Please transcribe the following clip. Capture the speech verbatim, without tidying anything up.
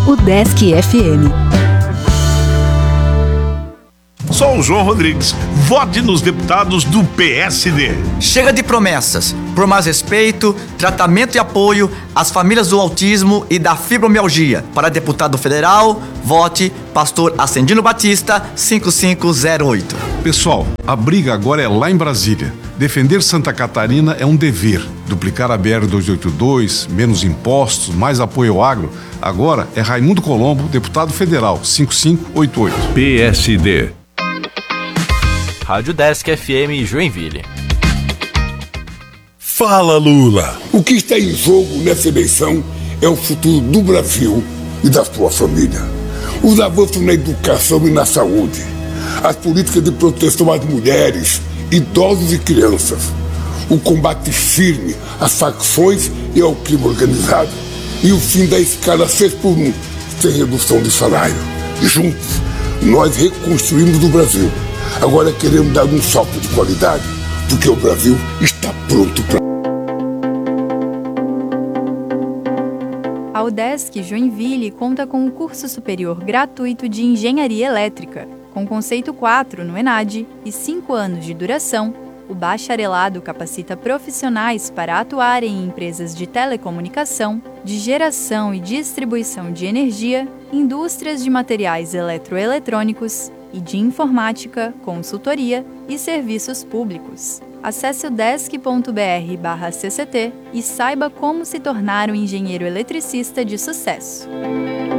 Udesc F M. Sou o João Rodrigues. Vote nos deputados do P S D. Chega de promessas. Por mais respeito, tratamento e apoio às famílias do autismo e da fibromialgia. Para deputado federal, vote Pastor Ascendino Batista, cinco cinco zero oito. Pessoal, a briga agora é lá em Brasília. Defender Santa Catarina é um dever. Duplicar a B R duzentos e oitenta e dois, menos impostos, mais apoio ao agro. Agora é Raimundo Colombo, deputado federal, cinco cinco oito oito. P S D. Rádio Desk F M Joinville. Fala, Lula! O que está em jogo nessa eleição é o futuro do Brasil e da sua família. Os avanços na educação e na saúde, as políticas de proteção às mulheres, idosos e crianças, o combate firme às facções e ao crime organizado e o fim da escala seis por um, sem redução de salário. Juntos, nós reconstruímos o Brasil. Agora queremos dar um salto de qualidade, porque o Brasil está pronto para... A Udesc Joinville conta com um curso superior gratuito de Engenharia Elétrica, com conceito quatro no ENAD e cinco anos de duração. O bacharelado capacita profissionais para atuarem em empresas de telecomunicação, de geração e distribuição de energia, indústrias de materiais eletroeletrônicos e de informática, consultoria e serviços públicos. Acesse o udesc ponto b r barra c c t e saiba como se tornar um engenheiro eletricista de sucesso.